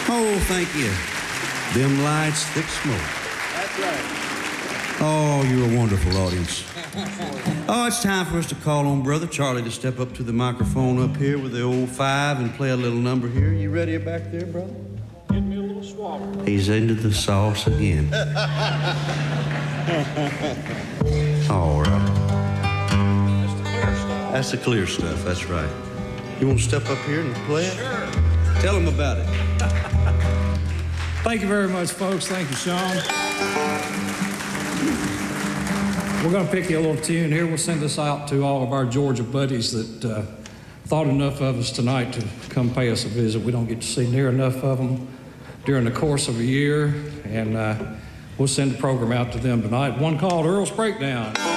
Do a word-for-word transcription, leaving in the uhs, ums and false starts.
Oh, thank you. Dim lights, thick smoke. That's right. Oh, you're a wonderful audience. Oh, it's time for us to call on Brother Charlie to step up to the microphone up here with the old five and play a little number here. You ready back there, brother? Give me a little swallow. He's into the sauce again. All right. That's the clear stuff, that's right. You want to step up here and play it? Sure. Tell him about it. Thank you very much, folks. Thank you, Sean. We're going to pick you a little tune here. We'll send this out to all of our Georgia buddies that uh, thought enough of us tonight to come pay us a visit. We don't get to see near enough of them during the course of a year, and uh, we'll send the program out to them tonight. One called Earl's Breakdown.